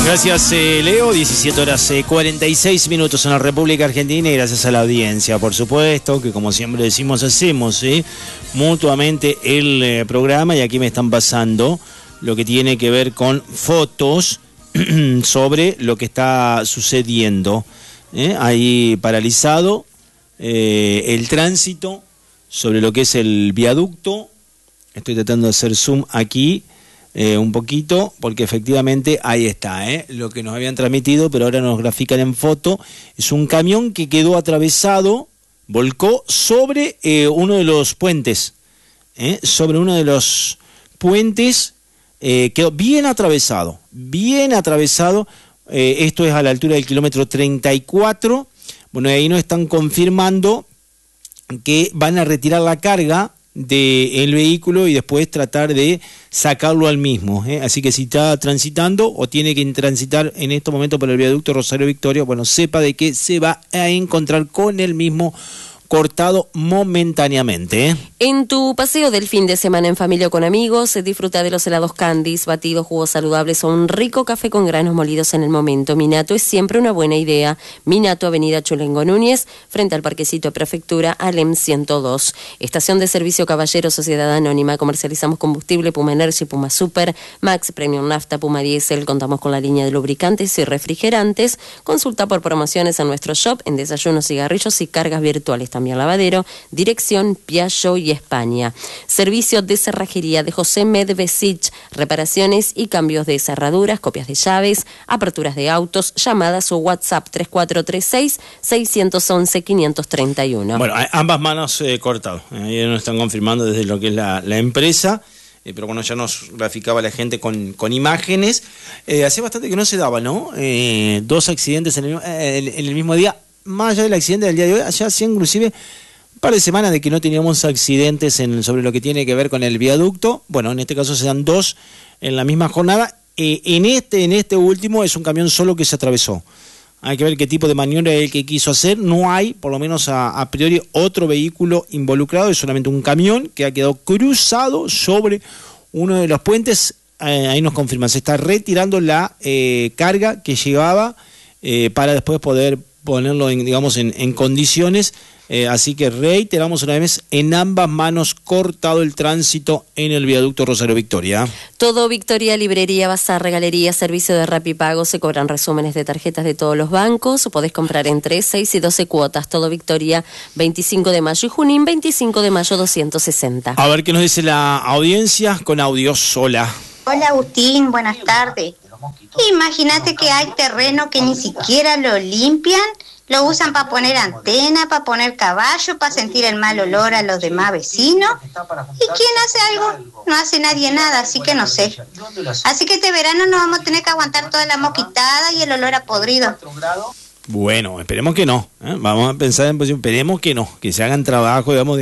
Gracias, Leo. 17 horas 46 minutos en la República Argentina y gracias a la audiencia, por supuesto, que como siempre decimos, hacemos mutuamente el programa y aquí me están pasando lo que tiene que ver con fotos sobre lo que está sucediendo. Ahí paralizado el tránsito sobre lo que es el viaducto. Estoy tratando de hacer zoom aquí. Un poquito, porque efectivamente ahí está, lo que nos habían transmitido, pero ahora nos grafican en foto. Es un camión que quedó atravesado, volcó sobre uno de los puentes, sobre uno de los puentes, quedó bien atravesado, esto es a la altura del kilómetro 34. Bueno, ahí nos están confirmando que van a retirar la carga del vehículo y después tratar de sacarlo al mismo, así que si está transitando o tiene que transitar en este momento por el viaducto Rosario Victoria, bueno, sepa de que se va a encontrar con el mismo cortado momentáneamente. En tu paseo del fin de semana en familia o con amigos, disfruta de los helados Candies, batidos, jugos saludables o un rico café con granos molidos en el momento. Minato es siempre una buena idea. Minato, Avenida Chulengo Núñez, frente al Parquecito de Prefectura, Alem 102. Estación de Servicio Caballero, Sociedad Anónima. Comercializamos combustible Puma Energy, Puma Super, Max Premium Nafta, Puma Diesel. Contamos con la línea de lubricantes y refrigerantes. Consulta por promociones en nuestro shop, en desayunos, cigarrillos y cargas virtuales. También lavadero, dirección Piaggio y España. Servicio de cerrajería de José Medvesic, reparaciones y cambios de cerraduras, copias de llaves, aperturas de autos, llamadas o WhatsApp 3436-611-531. Bueno, ambas manos cortadas. Ahí nos están confirmando desde lo que es la empresa. Pero bueno, ya nos graficaba la gente con imágenes. Hace bastante que no se daba, ¿no? Dos accidentes en el mismo día. Más allá del accidente del día de hoy, ya hacía inclusive un par de semanas de que no teníamos accidentes sobre lo que tiene que ver con el viaducto. Bueno, en este caso se dan dos en la misma jornada. En este último es un camión solo que se atravesó. Hay que ver qué tipo de maniobra es el que quiso hacer. No hay, por lo menos a priori, otro vehículo involucrado. Es solamente un camión que ha quedado cruzado sobre uno de los puentes. Ahí nos confirman, se está retirando la carga que llevaba para después poder ponerlo en condiciones, así que reiteramos una vez, en ambas manos cortado el tránsito en el viaducto Rosario Victoria. Todo Victoria, librería, bazar, regalería, servicio de Rapipago, se cobran resúmenes de tarjetas de todos los bancos, podés comprar en 3, 6 y 12 cuotas. Todo Victoria, 25 de mayo y Junín, 25 de mayo 260. A ver qué nos dice la audiencia con audio sola. Hola Agustín, buenas tardes. Imagínate que hay terreno que ni siquiera lo limpian, lo usan para poner antena, para poner caballo, para sentir el mal olor a los demás vecinos. ¿Y quién hace algo? No hace nadie nada, así que no sé. Así que este verano nos vamos a tener que aguantar toda la mosquitada y el olor a podrido. Bueno, esperemos que no. Vamos a pensar en posición, esperemos que no, que se hagan trabajo, digamos,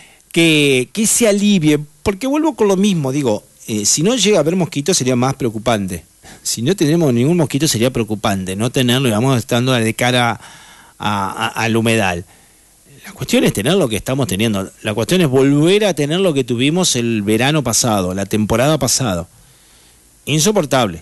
que se alivie, porque vuelvo con lo mismo, digo, si no llega a haber mosquitos sería más preocupante. Si no tenemos ningún mosquito sería preocupante, no tenerlo, digamos, estando de cara al humedal. La cuestión es tener lo que estamos teniendo, la cuestión es volver a tener lo que tuvimos el verano pasado, la temporada pasada. Insoportable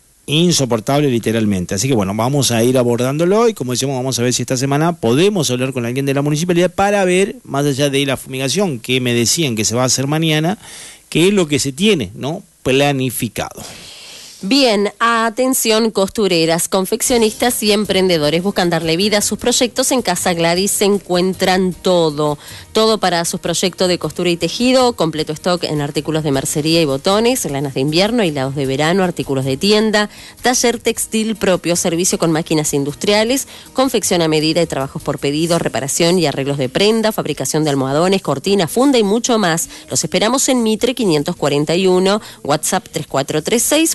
literalmente. Así que bueno, vamos a ir abordándolo y como decíamos, vamos a ver si esta semana podemos hablar con alguien de la municipalidad para ver, más allá de la fumigación que me decían que se va a hacer mañana, qué es lo que se tiene, ¿no?, planificado. Bien, atención costureras, confeccionistas y emprendedores. Buscan darle vida a sus proyectos. En Casa Gladys se encuentran todo para sus proyectos de costura y tejido, completo stock en artículos de mercería y botones, lanas de invierno, hilados de verano, artículos de tienda, taller textil propio, servicio con máquinas industriales, confección a medida y trabajos por pedido, reparación y arreglos de prenda, fabricación de almohadones, cortinas, funda y mucho más. Los esperamos en Mitre 541, WhatsApp 3436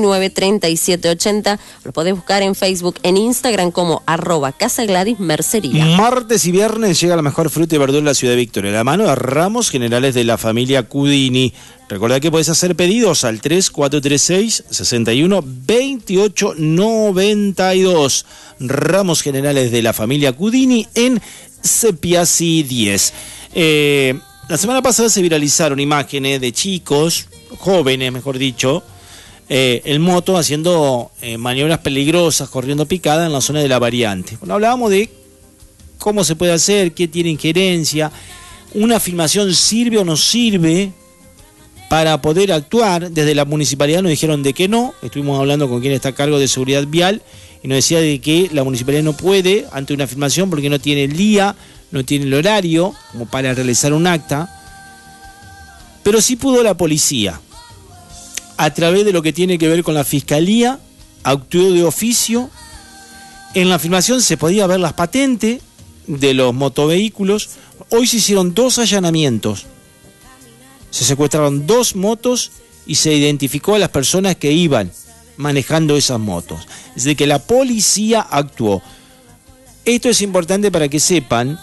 493780. Lo podés buscar en Facebook, en Instagram como @CasaGladysMercería. Martes y viernes llega la mejor fruta y verdura en la ciudad de Victoria, la mano de Ramos Generales de la familia Cudini. Recordá que podés hacer pedidos al 3436-612892. Ramos Generales de la familia Cudini en Sepiasi 10. La semana pasada se viralizaron imágenes de chicos, jóvenes mejor dicho, el moto haciendo maniobras peligrosas, corriendo picada en la zona de la variante. Bueno, hablábamos de cómo se puede hacer, qué tiene injerencia, una filmación sirve o no sirve para poder actuar. Desde la municipalidad nos dijeron de que no, estuvimos hablando con quien está a cargo de seguridad vial y nos decía de que la municipalidad no puede ante una filmación porque no tiene el día, no tiene el horario como para realizar un acta, pero sí pudo la policía. A través de lo que tiene que ver con la fiscalía, actuó de oficio. En la filmación se podía ver las patentes de los motovehículos. Hoy se hicieron 2 allanamientos. Se secuestraron 2 motos y se identificó a las personas que iban manejando esas motos. Es decir, que la policía actuó. Esto es importante para que sepan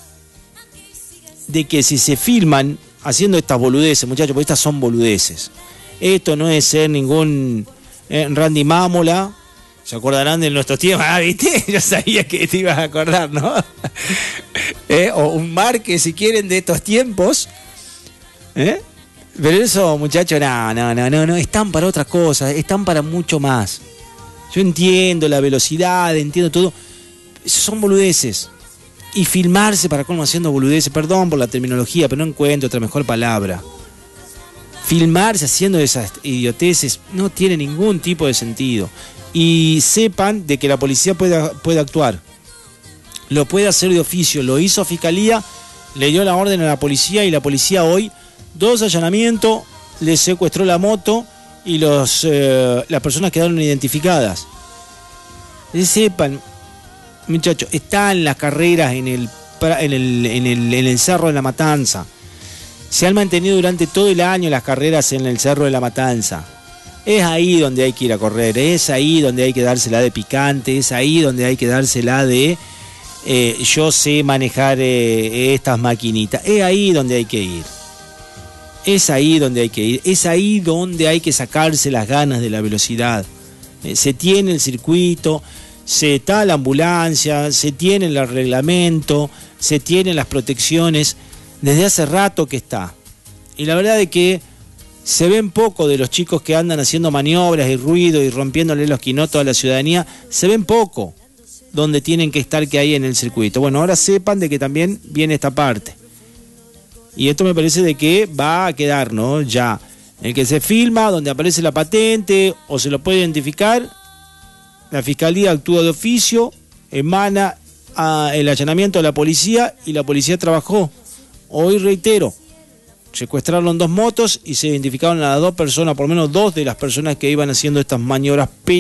de que si se filman haciendo estas boludeces, muchachos, porque estas son boludeces. Esto no es ser ningún Randy Mámola. ¿Se acordarán de nuestros tiempos? Ah, ¿viste? Yo sabía que te ibas a acordar, ¿no? O un Márquez, si quieren, de estos tiempos. Pero eso, muchachos, no. Están para otras cosas, están para mucho más. Yo entiendo la velocidad, entiendo todo. Eso son boludeces. Y filmarse para cómo haciendo boludeces, perdón por la terminología, pero no encuentro otra mejor palabra. Filmarse haciendo esas idioteces no tiene ningún tipo de sentido. Y sepan de que la policía puede actuar. Lo puede hacer de oficio. Lo hizo Fiscalía, le dio la orden a la policía y la policía hoy, 2 allanamientos, le secuestró la moto y las personas quedaron identificadas. Sepan, muchachos, están las carreras en el Cerro de la Matanza. Se han mantenido durante todo el año las carreras en el Cerro de la Matanza. Es ahí donde hay que ir a correr, es ahí donde hay que dársela de picante, es ahí donde hay que dársela de yo sé manejar estas maquinitas. Es ahí donde hay que ir. Es ahí donde hay que ir. Es ahí donde hay que sacarse las ganas de la velocidad. Se tiene el circuito, se está la ambulancia, se tiene el reglamento, se tienen las protecciones. Desde hace rato que está. Y la verdad es que se ven poco de los chicos que andan haciendo maniobras y ruido y rompiéndole los quinotos a la ciudadanía. Se ven poco donde tienen que estar que hay en el circuito. Bueno, ahora sepan de que también viene esta parte. Y esto me parece de que va a quedar, ¿no? Ya. El que se filma, donde aparece la patente o se lo puede identificar, la Fiscalía actúa de oficio, emana el allanamiento de la policía y la policía trabajó. Hoy reitero, secuestraron 2 motos y se identificaron a las 2 personas, por lo menos 2 de las personas que iban haciendo estas maniobras